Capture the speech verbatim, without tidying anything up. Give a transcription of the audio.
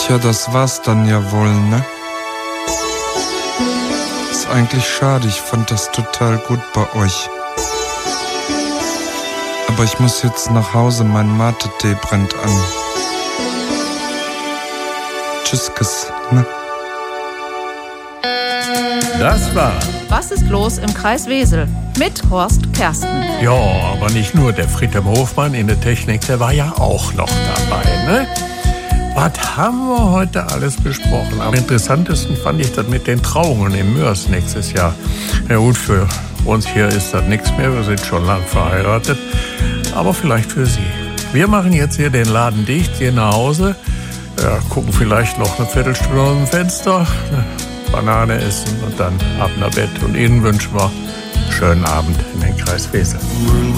Tja, das war's dann ja wohl, ne? Ist eigentlich schade, ich fand das total gut bei euch. Aber ich muss jetzt nach Hause, mein Mate-Tee brennt an. Tschüss, ne? Das war Was ist los im Kreis Wesel? Mit Horst Kersten. Ja, aber nicht nur der Friedhelm Hofmann in der Technik, der war ja auch noch dabei, ne? Was haben wir heute alles besprochen? Am interessantesten fand ich das mit den Trauungen im Mörs nächstes Jahr. Ja gut, für uns hier ist das nichts mehr, wir sind schon lang verheiratet. Aber vielleicht für Sie. Wir machen jetzt hier den Laden dicht, gehen nach Hause, ja, gucken vielleicht noch eine Viertelstunde aus dem Fenster, eine Banane essen und dann ab nach Bett. Und Ihnen wünschen wir einen schönen Abend in den Kreis Wesel.